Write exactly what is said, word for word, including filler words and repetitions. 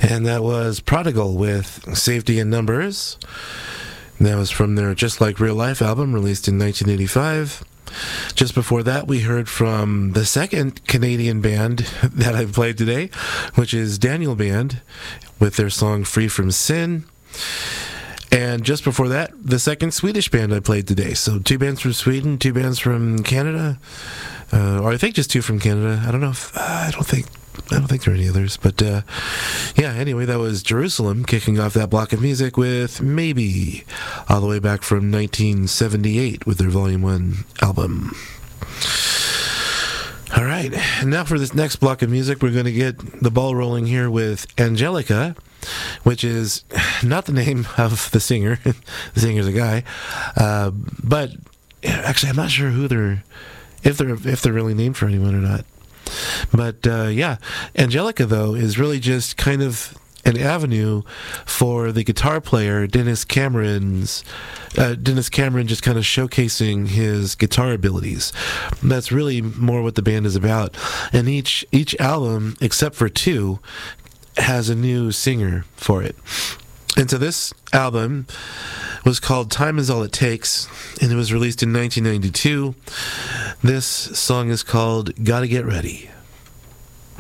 And that was Prodigal with Safety in Numbers. And that was from their Just Like Real Life album, released in nineteen eighty-five. Just before that, we heard from the second Canadian band that I've played today, which is Daniel Band, with their song Free From Sin. And just before that, the second Swedish band I played today. So two bands from Sweden, two bands from Canada, uh, or I think just two from Canada. I don't know if, uh, I don't think, I don't think there are any others. But uh, yeah, anyway, that was Jerusalem kicking off that block of music with Maybe, all the way back from nineteen seventy-eight with their Volume one album. All right, and now for this next block of music, we're going to get the ball rolling here with Angelica, which is not the name of the singer. The singer's a guy, uh, but actually, I'm not sure who they're, if they're if they're really named for anyone or not. But uh, yeah, Angelica though is really just kind of an avenue for the guitar player Dennis Cameron's uh, Dennis Cameron just kind of showcasing his guitar abilities. That's really more what the band is about. And each each album, except for two, has a new singer for it. And so this album was called Time Is All It Takes, and it was released in nineteen ninety-two. This song is called Gotta Get Ready.